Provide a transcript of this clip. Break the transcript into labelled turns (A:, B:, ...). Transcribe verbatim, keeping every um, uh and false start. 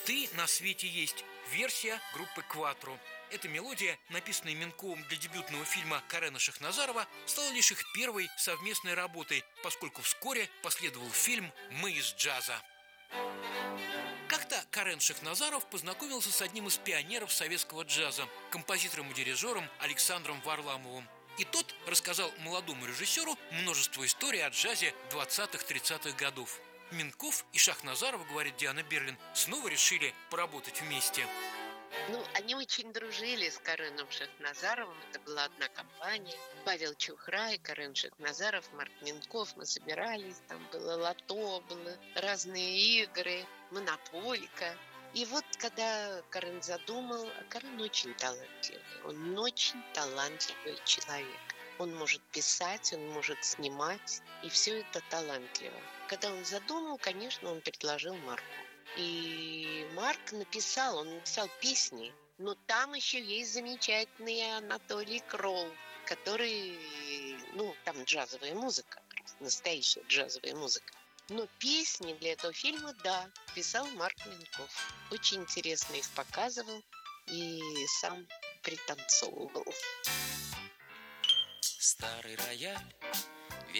A: «Ты на свете есть» – версия группы «Кватро». Эта мелодия, написанная Минковым для дебютного фильма Карена Шахназарова, стала лишь их первой совместной работой, поскольку вскоре последовал фильм «Мы из джаза». Как-то Карен Шахназаров познакомился с одним из пионеров советского джаза, композитором и дирижером Александром Варламовым. И тот рассказал молодому режиссеру множество историй о джазе двадцатых-тридцатых годов. Минков и Шахназаров, говорит Диана Берлин, снова решили поработать вместе.
B: Ну, они очень дружили с Кареном Шахназаровым. Это была одна компания. Павел Чухрай, Карен Шахназаров, Марк Минков. Мы собирались, там было лото, было разные игры, монополька. И вот когда Карен задумал, а Карен очень талантливый, он очень талантливый человек. Он может писать, он может снимать, и все это талантливо. Когда он задумал, конечно, он предложил Марку. И Марк написал, он написал песни, но там еще есть замечательный Анатолий Кролл, который, ну, там джазовая музыка, настоящая джазовая музыка. Но песни для этого фильма, да, писал Марк Минков. Очень интересно их показывал и сам пританцовывал.
C: Старый рояль